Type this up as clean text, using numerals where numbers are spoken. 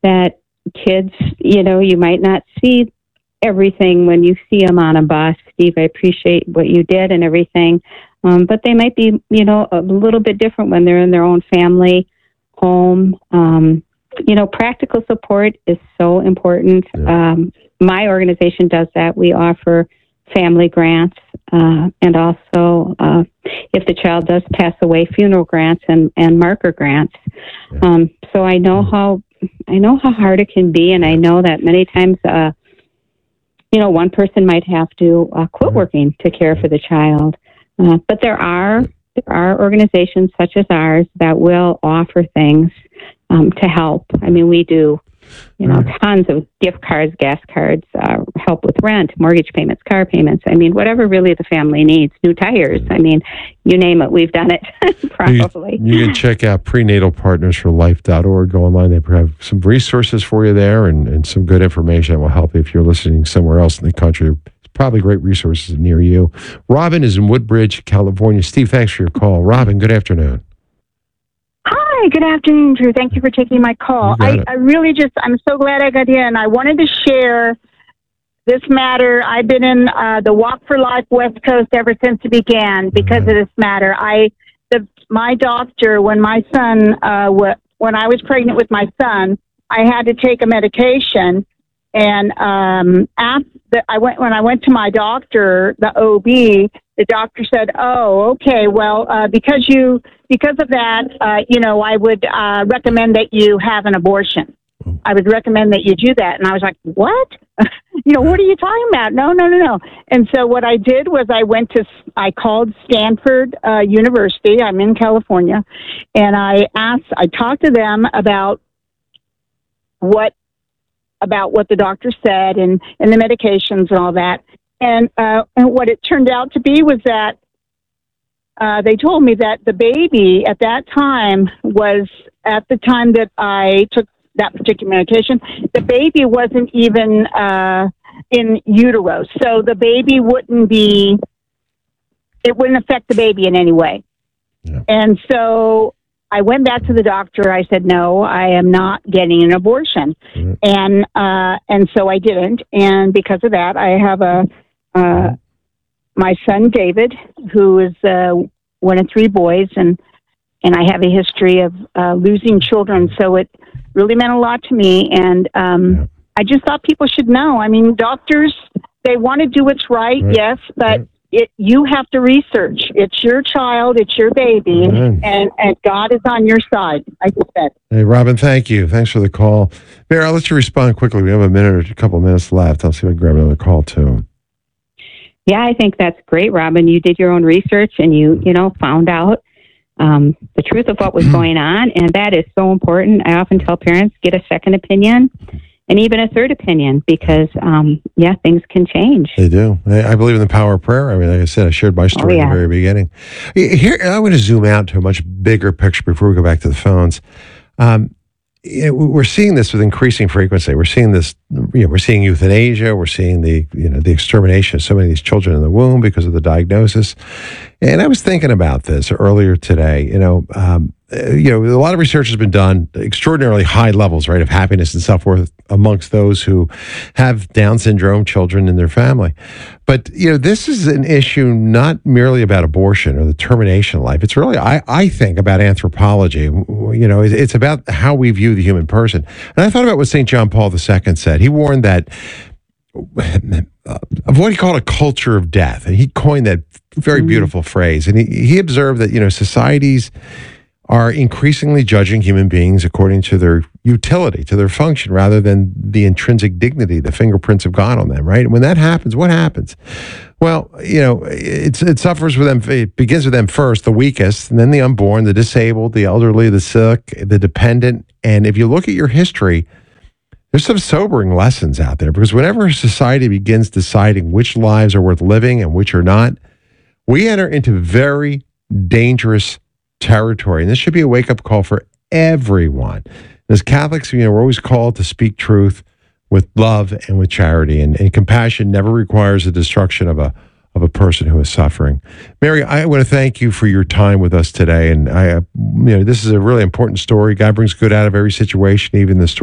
that kids, you might not see everything when you see them on a bus. Steve, I appreciate what you did and everything. But they might be, a little bit different when they're in their own family home. Practical support is so important. Yeah. My organization does that. We offer family grants, and also, if the child does pass away, funeral grants and marker grants. Yeah. So I know how hard it can be, and I know that many times, one person might have to quit working to care for the child. But there are organizations such as ours that will offer things to help. I mean, we do, tons of gift cards, gas cards, help with rent, mortgage payments, car payments. I mean, whatever really the family needs, new tires. I mean, you name it, we've done it, probably. You can check out prenatалpartnersforlife.org. Go online. They have some resources for you there and some good information that will help you if you're listening somewhere else in the country. Probably great resources near you. Robin is in Woodbridge, California. Steve, thanks for your call. Robin, good afternoon. Hi, good afternoon, Drew. Thank you for taking my call. I really I'm so glad I got in. I wanted to share this matter. I've been in the Walk for Life West Coast ever since it began because of this matter. My doctor, when my son, when I was pregnant with my son, I had to take a medication. And when I went to my doctor, the OB, the doctor said, "Oh, okay. Well, because of that, I would recommend that you have an abortion. I would recommend that you do that." And I was like, "What? What are you talking about? No." And so what I did was I called Stanford University. I'm in California, and I talked to them about what the doctor said and the medications and all that. And what it turned out to be was that they told me that the baby at that time was, at the time that I took that particular medication, the baby wasn't even in utero. So the baby wouldn't affect the baby in any way. Yeah. And so I went back to the doctor. I said, "No, I am not getting an abortion." Mm-hmm. And so I didn't. And because of that, I have my son, David, who is one of three boys, and I have a history of losing children. So it really meant a lot to me. And I just thought people should know. I mean, doctors, they want to do what's right. Yes, but you have to research. It's your child, it's your baby, and God is on your side, I just said. Hey, Robin, thank you. Thanks for the call. Mary, I'll let you respond quickly. We have a couple of minutes left. I'll see if I can grab another call, too. Yeah, I think that's great, Robin. You did your own research, and you found out the truth of what was going on, and that is so important. I often tell parents, get a second opinion. And even a third opinion, because, things can change. They do. I believe in the power of prayer. I mean, like I said, I shared my story at the very beginning. Here, I want to zoom out to a much bigger picture before we go back to the phones. We're seeing this with increasing frequency. We're seeing this, we're seeing euthanasia. We're seeing the extermination of so many of these children in the womb because of the diagnosis. And I was thinking about this earlier today. A lot of research has been done, extraordinarily high levels, right, of happiness and self-worth amongst those who have Down syndrome children in their family. But, this is an issue not merely about abortion or the termination of life. It's really, I think, about anthropology. It's about how we view the human person. And I thought about what St. John Paul II said. He warned that of what he called a culture of death. And he coined that very beautiful phrase. And he observed that, societies are increasingly judging human beings according to their utility, to their function, rather than the intrinsic dignity, the fingerprints of God on them, right? And when that happens, what happens? Well, it suffers with them. It begins with them first, the weakest, and then the unborn, the disabled, the elderly, the sick, the dependent. And if you look at your history, there's some sobering lessons out there, because whenever society begins deciding which lives are worth living and which are not, we enter into very dangerous territory. And this should be a wake-up call for everyone. As Catholics, we're always called to speak truth with love and with charity. And compassion never requires the destruction of a person who is suffering. Mary, I want to thank you for your time with us today. And this is a really important story. God brings good out of every situation, even the story